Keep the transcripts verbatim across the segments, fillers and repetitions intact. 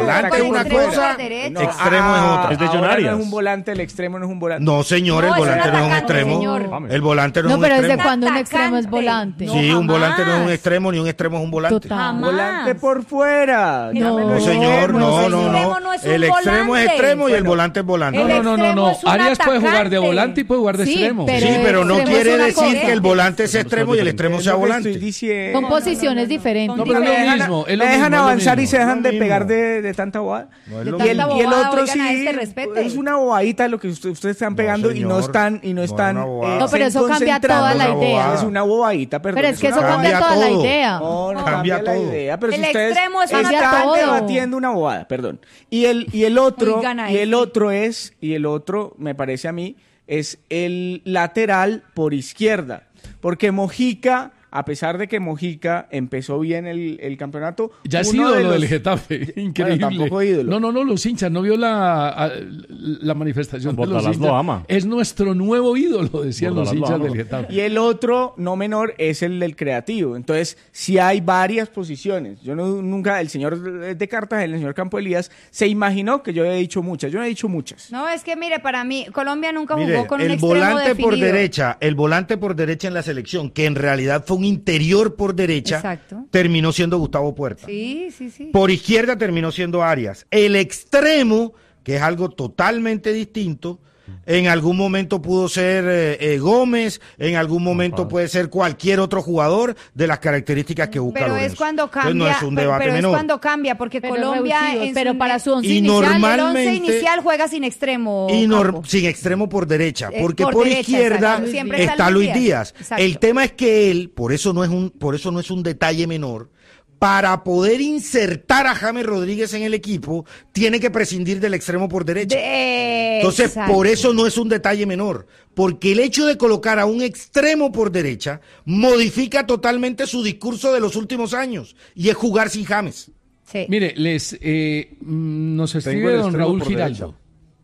volante es una cosa, No, extremo ah, es otra. Es de ahora Jonarias. no es un volante, el extremo no es un volante. No, señor, No, el es un volante no es un atacante, extremo. señor. El volante no, No, es un pero ¿desde extremo. cuándo un extremo es Atacante. volante? No, Sí, un volante no es un jamás. extremo ni un extremo es un volante. Total. Jamás. Volante por fuera. No. Llámelo No, señor, extremo. no, el no, extremo no. no es un El extremo es volante. extremo y el Bueno, volante es volante. el No, no, no, no, extremo no. es un Arias puede jugar de atacante. volante y puede jugar de Sí, extremo. pero- Sí, pero no extremo es quiere una decir cosa. que el volante sea extremo y el extremo Es sea lo que volante. estoy diciendo. Son posiciones diferentes. No, pero es Me lo dejan, mismo, es lo me dejan mismo, es lo avanzar y mismo. se dejan Es de lo pegar mismo. de, de tanta bobada. No es De lo tanta Y el, mismo. y el bobada, otro oigan a sí, este, respete. es una bobadita lo que usted- ustedes están No, pegando y no señor, están y no no es están una bobada. eh, No, pero se eso cambia concentrando. toda la Una idea. bobada. Es una bobadita, perdón. Pero es que eso una cambia Cambia toda la todo. idea. No, no Cambia cambia, la todo. idea, pero El si ustedes extremo es un están atacante. debatiendo una bobada, perdón. Y el y el otro Oigan a y el este. otro es y el otro me parece a mí es el lateral por izquierda, porque Mojica, a pesar de que Mojica empezó bien el, el campeonato, Ya es uno de ídolo los- del Getafe, increíble. tampoco ídolo. No, no, no, los hinchas, no vio la, a- la manifestación de los Bordalás hinchas. lo ama. Es nuestro nuevo ídolo, decían los Bordalás lo hinchas ama. del Getafe. Y el otro, no menor, es el del creativo. Entonces, si hay varias posiciones. Yo no, nunca, el señor de Cartagena, el señor Campo Elías, se imaginó que yo he dicho muchas. Yo no he dicho muchas. No, es que mire, para mí, Colombia nunca jugó Mire, con un el extremo volante por definido. derecha, el volante por derecha en la selección, que en realidad fue un interior por derecha, Exacto. terminó siendo Gustavo Puerta. Sí, sí, sí. Por izquierda terminó siendo Arias. El extremo, que es algo totalmente distinto, en algún momento pudo ser eh, eh, Gómez, en algún momento puede ser cualquier otro jugador de las características que busca Pero Lorenzo. es cuando Entonces, cambia, no es un pero, debate pero es menor. cuando cambia, porque Pero Colombia reducidos, en pero su- para su once Y inicial, normal- el once normalmente- inicial juega sin extremo. Y nor- Campo. sin extremo por derecha, Eh, porque por por, derecha, izquierda exacto. Siempre está, está Luis Luis Díaz. Díaz. Exacto. El tema es que él, por eso no es un, por eso no es un detalle menor, para poder insertar a James Rodríguez en el equipo, tiene que prescindir del extremo por derecha. De- Entonces, exacto. por eso no es un detalle menor, porque el hecho de colocar a un extremo por derecha modifica totalmente su discurso de los últimos años, y es jugar sin James. Sí. Mire, les eh, mm, nos Tengo escribe el don extremo Raúl por Giraldo, derecha.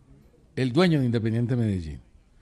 el dueño de Independiente Medellín,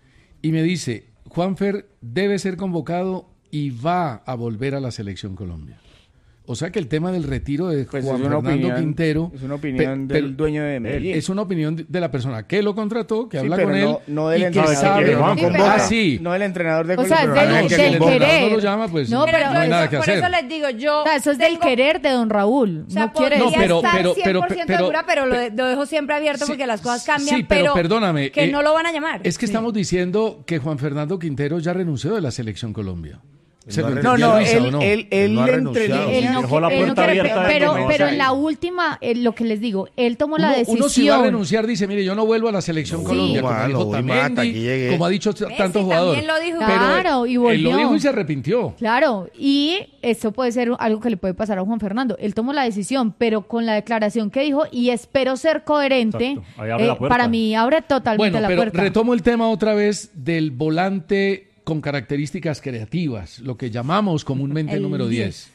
y me dice, Juanfer debe ser convocado y va a volver a la Selección Colombia. O sea que el tema del retiro de Pues Juan es una Fernando opinión- Quintero es una opinión pe- del pero- dueño de Medellín. Es una opinión de- de la persona que lo contrató, que Sí, habla pero con él no- no del y que entrenador. sabe. que Juan Sí, pero- Ah, sí. No el entrenador de O sea, Colombia, es pero del- no que del convoca. querer. No lo llama, pues No, no, pero hay nada que por hacer. eso les digo, yo O sea, eso es del tengo- querer de don Raúl. O sea, No quiere podría No, pero- estar pero- pero- cien por ciento pero- segura, pero lo, pe- lo dejo siempre abierto Sí, porque las cosas cambian, sí, pero pero, perdóname, que eh, no lo van a llamar. Es que estamos diciendo que Juan Fernando Quintero ya renunció de la Selección Colombia. Se no ha lo No, entendió no, Luisa, él, ¿o no? él, él No ha entrenó. renunciado. Él no, Dejó la él no puerta quiere, abierta de pero, que no, pero o sea, en la última, eh, lo que les digo, él tomó la Uno, decisión. uno si va a renunciar dice, mire, yo no vuelvo a la Selección No, Colombia, como mano, dijo voy Tamendi, mata, aquí llegué. como ha dicho Messi tantos jugadores. también lo dijo. Pero Claro, y él volvió. lo dijo y se arrepintió. Claro, y esto puede ser algo que le puede pasar a Juan Fernando. Él tomó la decisión, pero con la declaración que dijo, y espero ser coherente, Exacto. Ahí abre la puerta. para mí abre totalmente Bueno, la pero puerta. retomo el tema otra vez del volante con características creativas, lo que llamamos comúnmente El número diez. diez.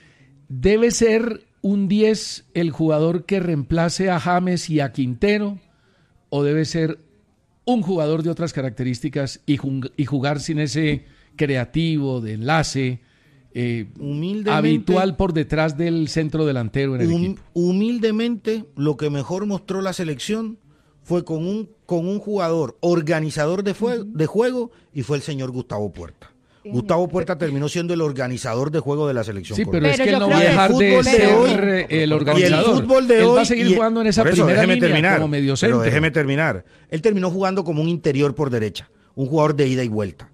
¿Debe ser un diez el jugador que reemplace a James y a Quintero? ¿O debe ser un jugador de otras características y, jung- y jugar sin ese creativo de enlace eh, Humildemente- habitual por detrás del centro delantero en el Hum- equipo? humildemente, lo que mejor mostró la selección fue con un, con un jugador organizador de, fue- de juego, y fue el señor Gustavo Puerta. Gustavo Puerta terminó siendo el organizador de juego de la selección Sí, pero colombiana. es Pero que él yo no creo va a que dejar el de fútbol de ser hoy- eh, el Y el organizador. fútbol de él hoy va a seguir y- jugando en esa por eso, primera déjeme línea terminar, como mediocentro. Pero déjeme terminar. Él terminó jugando como un interior por derecha, un jugador de ida y vuelta.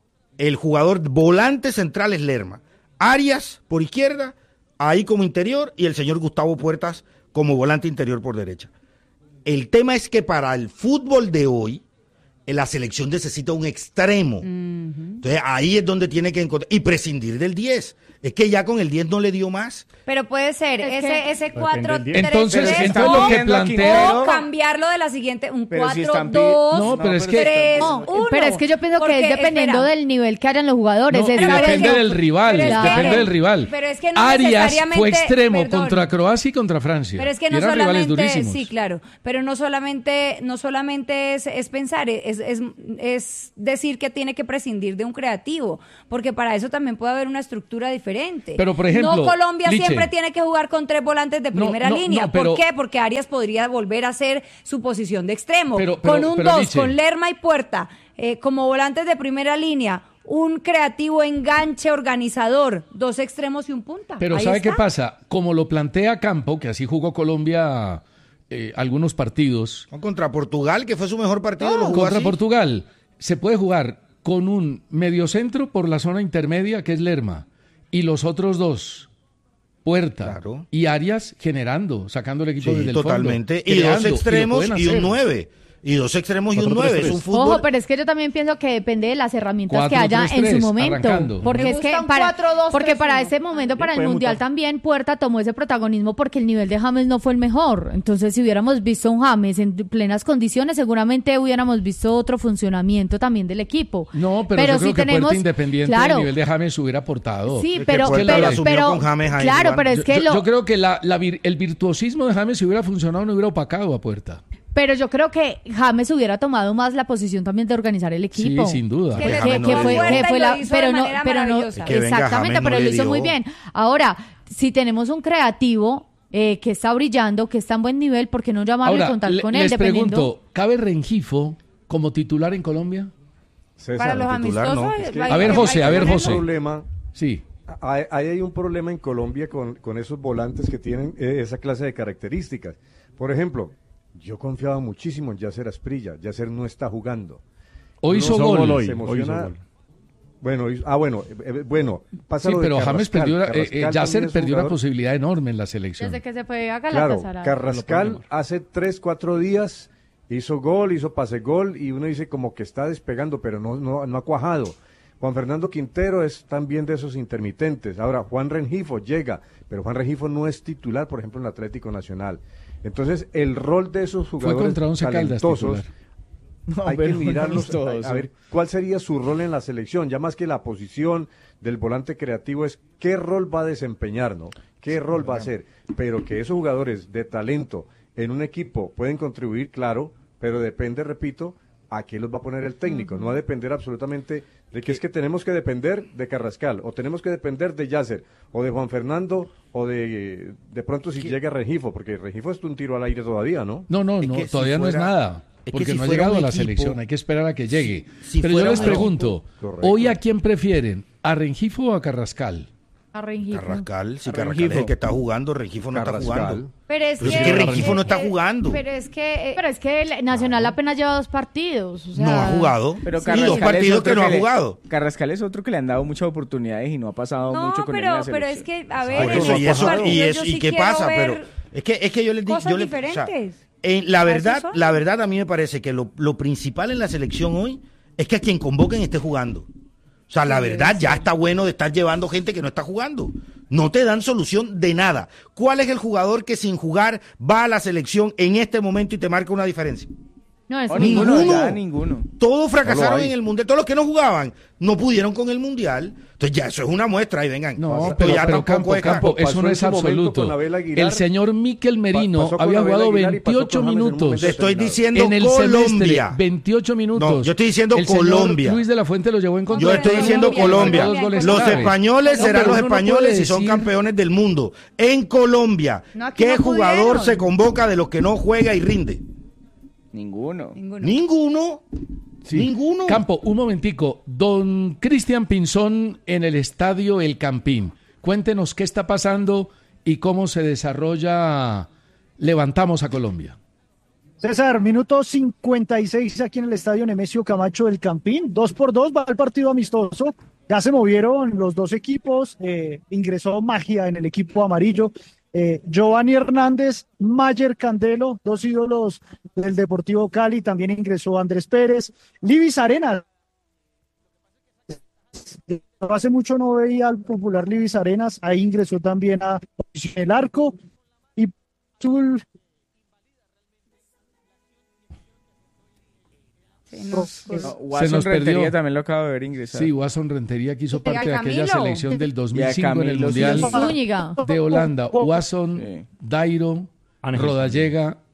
El jugador volante central es Lerma. Arias por izquierda, ahí como interior, y el señor Gustavo Puertas como volante interior por derecha. El tema es que para el fútbol de hoy, la selección necesita un extremo. Entonces ahí es donde tiene que encontrar, y prescindir del diez. Es que ya con el diez no le dio más. Pero puede ser Es ese que- ese cuatro del diez. tres Entonces, tres, entonces o, lo que Quintero- plantea... o cambiarlo de la siguiente, un Pero si cuatro están pi- dos No, pero es que- tres No, uno. pero es que yo pienso que Porque, es dependiendo espera, del nivel que hagan los jugadores. No, es y saber depende que- del rival, pero es que- depende del rival. pero es que no Arias necesariamente- fue extremo perdón. contra Croacia y contra Francia. Pero es que y no eran rivales solamente, durísimos. sí, claro, pero no solamente, no solamente es, es pensar, es es, es, es decir que tiene que prescindir de un creativo, porque para eso también puede haber una estructura diferente. Pero, por ejemplo, no Colombia Liche, siempre tiene que jugar con tres volantes de No, primera no, línea. no, pero- ¿Por qué? Porque Arias podría volver a hacer su posición de extremo. Pero- pero- con un pero, dos, Liche. con Lerma y Puerta, eh, como volantes de primera línea, un creativo enganche organizador, dos extremos y un punta. Pero Ahí ¿sabe qué está. pasa? Como lo plantea Campo, que así jugó Colombia eh, algunos partidos, No, contra Portugal, que fue su mejor partido, lo jugó contra así. Portugal, se puede jugar con un mediocentro por la zona intermedia, que es Lerma, y los otros dos, Puerta Claro. y Arias, generando, sacando el equipo Sí, desde el totalmente. fondo. Y dos creando, extremos lo pueden y un hacer. nueve. Y dos extremos y un cuatro tres nueve. Es tres. un fútbol. Ojo, pero es que yo también pienso que depende de las herramientas que cuatro haya tres en su tres, momento. arrancando. Porque Me es que gusta un para, cuatro dos porque tres para uno. ese momento, para el puede Mundial mutar. también, Puerta tomó ese protagonismo porque el nivel de James no fue el mejor. Entonces, si hubiéramos visto un James en plenas condiciones, seguramente hubiéramos visto otro funcionamiento también del equipo. No, pero, yo creo si que tenemos, Puerta Independiente claro, a nivel de James hubiera aportado. sí, Es que pero, Puerta pero, la asumió pero- con James ahí claro, jugando. pero es Yo, que yo- lo, yo creo que la, la vir- el virtuosismo de James, si hubiera funcionado, no hubiera opacado a Puerta. Pero yo creo que James hubiera tomado más la posición también de organizar el equipo. Sí, sin duda. Que Que, le James no que le fue, dio. que fue Y la, lo hizo pero de no, manera pero no, maravillosa. Que venga exactamente, James, no pero le lo hizo dio. muy bien. Ahora, si tenemos un creativo eh, que está brillando, que está en buen nivel, ¿por qué no llamarlo y Ahora, contar le- con él? les Dependiendo. pregunto, ¿cabe Rengifo como titular en Colombia? César, Para los titular, amistosos. no. Es que- hay- A ver, hay- José, hay a ver, que hay un José. problema, Sí. hay, ahí hay un problema en Colombia con, con esos volantes que tienen eh, esa clase de características. Por ejemplo, yo confiaba muchísimo en Yasser Asprilla. Yasser no está jugando. Hoy Uno hizo se gol. hoy, se Hoy hizo emociona. gol. Bueno, hizo- ah, bueno, eh, eh, bueno. Pasa Sí, lo de pero James Carrascal. perdió, la- eh, Carrascal eh, también Yasser es perdió una jugador- posibilidad enorme en la selección. Desde que se fue a Claro, Galatasaray. Carrascal hace tres, cuatro días hizo gol, hizo pase gol y uno dice como que está despegando, pero no, no, no ha cuajado. Juan Fernando Quintero es también de esos intermitentes. Ahora, Juan Rengifo llega, pero Juan Rengifo no es titular, por ejemplo, en el Atlético Nacional. Entonces, el rol de esos Fue jugadores contra Once Caldas talentosos, titular. No, hay que pero mirarlos, no a, todos, a ver cuál sería su rol en la selección, ya más que la posición del volante creativo es qué rol va a desempeñar, ¿no? ¿Qué rol va a hacer? Pero que esos jugadores de talento en un equipo pueden contribuir, claro, pero depende, repito, a qué los va a poner el técnico, no va a depender absolutamente de que es que tenemos que depender de Carrascal, o tenemos que depender de Yasser, o de Juan Fernando, o de de pronto si llega Rengifo, porque Rengifo es un tiro al aire todavía, ¿no? No, no, Es no, que si todavía no es fuera- nada. es que Porque si no ha fuera llegado un a la equipo- selección, hay que esperar a que llegue. si Pero yo fuera les un pregunto, Correcto. ¿hoy a quién prefieren? ¿A Rengifo o a Carrascal? A Rengifo. Carrascal, si A Carrascal Rengifo. es el que está jugando, Rengifo no está Carrascal. jugando. Pero es Pero que, es que Rengifo no está eh, jugando. Pero es que eh, Pero es que el Nacional apenas lleva dos partidos. O sea, No ha jugado. Pero y Carrascal dos es partidos otro que no ha le- jugado. Carrascal es otro que le han dado muchas oportunidades y no ha pasado no, mucho con él en pero, la pero es selección. que, a ver, Por en eso, y estos eso, y, partidos eso, yo y sí qué quiero pasa, ver pero es que, es que yo les digo, cosas yo les- o sea, diferentes. eh, la A verdad, eso son. la verdad a mí me parece que lo, lo principal en la selección hoy es que a quien convoquen esté jugando. O sea, la verdad ya está bueno de estar llevando gente que no está jugando. No te dan solución de nada. ¿Cuál es el jugador que sin jugar va a la selección en este momento y te marca una diferencia? no, es Oh, un- ninguno, ninguno. ya, ninguno. Todos fracasaron No lo hay. en el mundial. Todos los que no jugaban no pudieron con el mundial. Entonces ya eso es una muestra. Y vengan. No, esto pero, ya pero tampoco Campo, es- Campo, Pasó eso no en es su momento absoluto. con Abel Aguilar. El señor Miquel Merino pasó con había Abel jugado Aguilar y pasó con veintiocho James en un minutos. momento Te estoy determinado. diciendo En el Colombia. semestre, veintiocho minutos. No, yo estoy diciendo el señor Colombia. Luis de la Fuente lo llevó en contra. Yo Colombia, estoy diciendo Colombia, Colombia. Colombia, Dos goles Los claves. españoles No, serán pero los uno no españoles puede y son decir- campeones del mundo. En Colombia, No, aquí ¿qué no jugador pudieron. se convoca de los que no juega y rinde? Ninguno. Ninguno. Ninguno. Sí. Ninguno. Campo, un momentico. Don Cristian Pinzón en el estadio El Campín. Cuéntenos qué está pasando y cómo se desarrolla Levantamos a Colombia. César, minuto cincuenta y seis aquí en el estadio Nemesio Camacho del Campín. Dos por dos va el partido amistoso. Ya se movieron los dos equipos. eh, ingresó Magia en el equipo amarillo. Eh, Giovanni Hernández, Mayer Candelo, dos ídolos del Deportivo Cali. También ingresó Andrés Pérez. Libis Arenas. Hace mucho no veía al popular Libis Arenas. Ahí ingresó también a el arco. Y Tul. Sí, no, pues, No, Se Watson nos Rentería perdió. también lo acabo de ver ingresar. Sí, Watson Rentería que hizo Y a parte de aquella Camilo. selección del dos Y mil a cinco en el Camilo Mundial Zúñiga. Zúñiga. de Holanda. Watson, Sí. Dairo, Ángel. Rodallega,